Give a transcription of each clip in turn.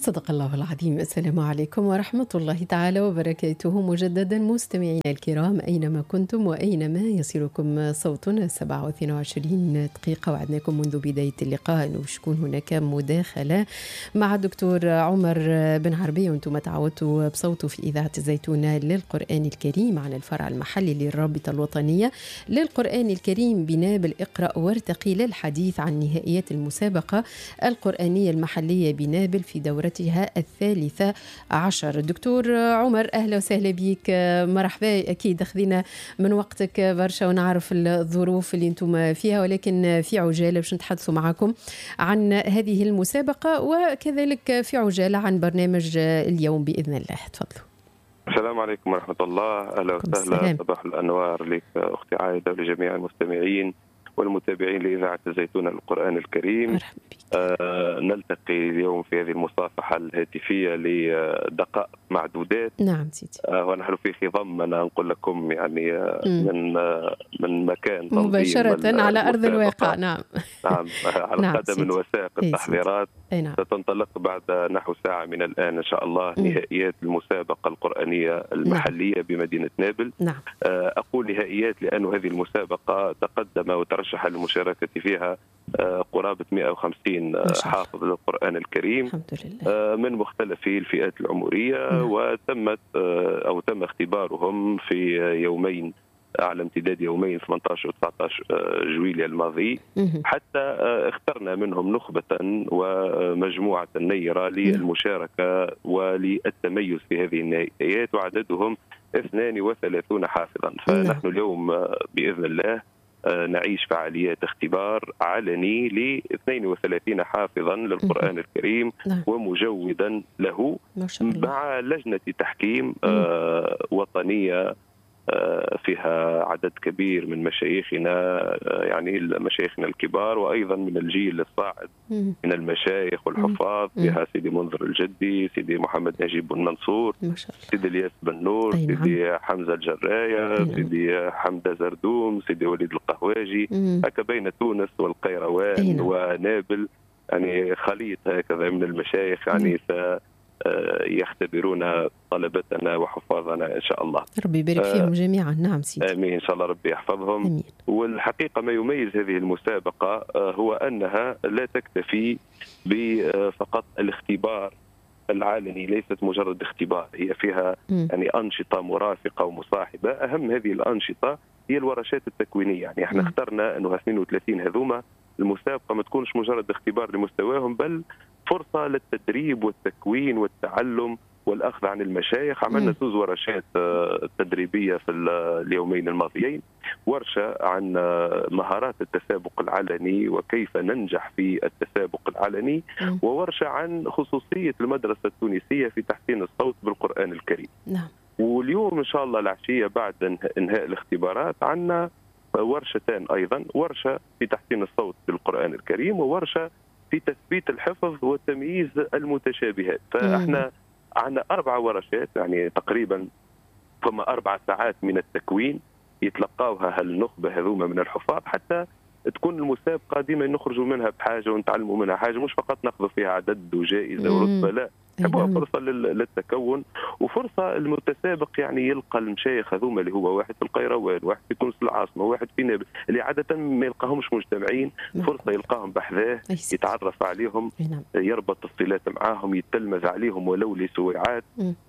صدق الله العظيم. السلام عليكم ورحمة الله تعالى وبركاته مجددا مستمعينا الكرام أينما كنتم وأينما يصلكم صوتنا. 27 دقيقة وعدناكم منذ بداية اللقاء أنه تكون هناك مداخلة مع الدكتور عمر بن عربي، وأنتم تعودتوا بصوته في إذاعة الزيتونة للقرآن الكريم عن الفرع المحلي للرابطة الوطنية للقرآن الكريم بنابل اقرأ وارتقي، للحديث عن نهائيات المسابقة القرآنية المحلية بنابل في دورتها 13. دكتور عمر أهلا وسهلا بك، مرحبا. أكيد أخذنا من وقتك برشا ونعرف الظروف اللي أنتم فيها، ولكن في عجالة باش نتحدثوا معكم عن هذه المسابقة وكذلك في عجالة عن برنامج اليوم بإذن الله. تفضلوا. السلام عليكم ورحمة الله. أهلا وسهلا، صباح الأنوار لك أختي عايدة ولجميع المستمعين والمتابعين لإذاعة الزيتونة للقرآن الكريم. نلتقي اليوم في هذه المصافحة الهاتفية لدقائق معدودات. نعم سيدي. ونحن في خضم أنا نقول لكم يعني من مكان مباشرة على أرض الواقع. نعم على نعم قدم وساق التحضيرات. نعم. ستنطلق بعد نحو ساعة من الآن إن شاء الله نهائيات المسابقة القرآنية المحلية بمدينة نابل. نعم. أقول نهائيات لأن هذه المسابقة تقدم وترشح للمشاركة فيها قرابة 150 حافظ للقرآن الكريم من مختلف الفئات العمرية. وتمت أو تم اختبارهم في يومين على امتداد يومين 18 و 19 جويلية الماضي، حتى اخترنا منهم نخبة ومجموعة نيرة للمشاركة وللتميز في هذه النهائيات، وعددهم 32 حافظا. فنحن اليوم بإذن الله نعيش فعاليات اختبار علني ل 32 حافظا للقرآن الكريم ومجودا له مع لجنة تحكيم وطنية فيها عدد كبير من مشايخنا، يعني مشايخنا الكبار، وأيضا من الجيل الصاعد من المشايخ والحفاظ، فيها سيدي منذر الجدي، سيدي محمد نجيب بن منصور، سيدي الياس بن نور، سيدي حمزة الجراية، سيدي حمدة زردوم، سيدي وليد القهواجي، هكا بين تونس والقيروان ونابل، يعني خليط هكذا من المشايخ يعني يختبرون طلبتنا وحفاظنا إن شاء الله. ربي يبارك فيهم جميعا. نعم سيدي. آمين إن شاء الله، ربي يحفظهم. آمين. والحقيقة ما يميز هذه المسابقة هو أنها لا تكتفي بفقط الاختبار العالمي، ليست مجرد اختبار، هي فيها يعني أنشطة مرافقة ومصاحبة. أهم هذه الأنشطة هي الورشات التكوينية. يعني احنا اخترنا أنه 32 هذوما المسابقة ما تكونش مجرد اختبار لمستواهم، بل فرصة للتدريب والتكوين والتعلم والأخذ عن المشايخ. عملنا 2 ورشات تدريبية في اليومين الماضيين، ورشة عن مهارات التسابق العلني وكيف ننجح في التسابق العلني، وورشة عن خصوصية المدرسة التونسية في تحسين الصوت بالقرآن الكريم. واليوم إن شاء الله العشية بعد انهاء الاختبارات عندنا ورشتان أيضا، ورشة في تحسين الصوت بالقرآن الكريم وورشة في تثبيت الحفظ وتمييز المتشابهات. فاحنا عندنا 4 ورشات، يعني تقريبا ثم 4 ساعات من التكوين يتلقاوها هالنخبة هذوما من الحفاظ، حتى تكون المسابقة ديما نخرجوا منها بحاجة ونتعلموا منها حاجة، مش فقط ناخذوا فيها عدد وجائزة ورتبة، لا، تبقى فرصة للتكون وفرصة المتسابق يعني يلقى المشايخ هذوما اللي هو واحد في القيروان، واحد في تونس العاصمة، واحد في نابل، اللي عادة ما يلقاهمش مجتمعين، فرصة يلقاهم بحذاه، يتعرف عليهم، يربط الصلات معاهم، يتلمذ عليهم ولو لسويعات.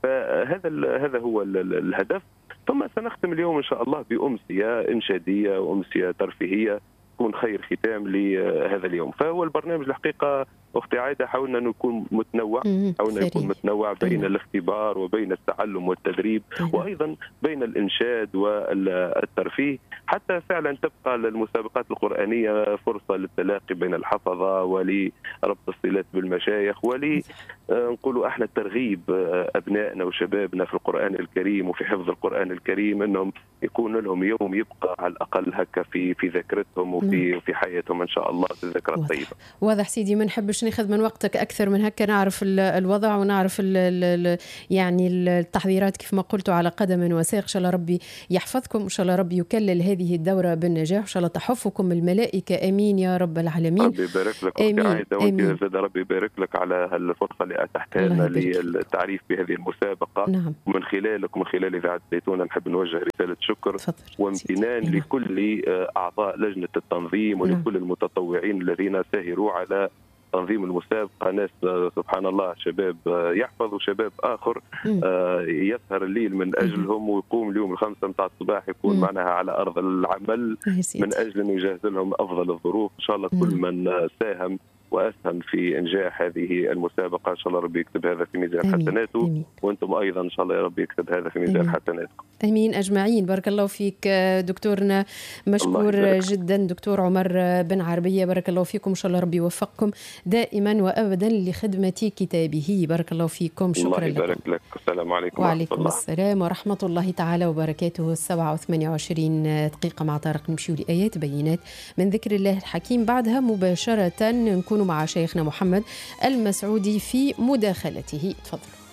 فهذا هو الهدف. ثم سنختم اليوم إن شاء الله بأمسية إنشادية وأمسية ترفيهية تكون خير ختام لهذا اليوم. فهو البرنامج الحقيقة أختي عايدة حاولنا أن يكون متنوع، حاولنا يكون متنوع بين الاختبار وبين التعلم والتدريب، وأيضا بين الإنشاد والترفيه، حتى فعلا تبقى للمسابقات القرآنية فرصة للتلاقي بين الحفظة ولربط الصلات بالمشايخ، ولنقولوا احنا ترغيب أبنائنا وشبابنا في القرآن الكريم وفي حفظ القرآن الكريم، أنهم يكون لهم يوم يبقى على الأقل هكا في ذاكرتهم وفي حياتهم إن شاء الله، في الذاكرة الطيبة. واضح سيدي، ما نحبش باش ناخذ من وقتك أكثر من هكا، نعرف الوضع ونعرف يعني التحضيرات كيف ما قلتوا على قدم وساق. إن شاء الله ربي يحفظكم، إن شاء الله ربي يكلل هذه الدورة بالنجاح، إن شاء الله تحفكم الملائكة. آمين يا رب العالمين. ربي يبارك لك أختي عايدة، وأنت زاد ربي يبارك لك على الفرصة اللي أتحتها لنا للتعريف بهذه المسابقة. نعم. ومن خلالك ومن خلال إذاعة زيتون نحب نوجه رسالة شكر وامتنان لكل أعضاء لجنة التنظيم ولكل المتطوعين الذين ساهروا على تنظيم المسابقة. ناس سبحان الله، شباب يحفظ وشباب آخر يسهر الليل من أجلهم، ويقوم اليوم 5 متاع الصباح يكون معناها على أرض العمل من أجل أن يجهز لهم أفضل الظروف. إن شاء الله كل من ساهم وأسهم في إنجاح هذه المسابقة إن شاء الله ربي يكتب هذا في ميزان حسناته، وأنتم أيضا إن شاء الله يا رب يكتب هذا في ميزان حسناتكم. أمين أجمعين. بارك الله فيك دكتورنا، مشكور جدا دكتور عمر بن عربية. بارك الله فيكم، إن شاء الله ربي يوفقكم دائما وأبدا لخدمة كتابه. بارك الله فيكم، شكرا لكم. الله يبارك لك. السلام عليكم. وعليكم السلام ورحمة الله تعالى وبركاته. 7:28 دقيقة مع طارق، نمشيو لآيات بينات من ذكر الله الحكيم. بعدها مباشرة نكون مع شيخنا محمد المسعودي في مداخلته. تفضلوا.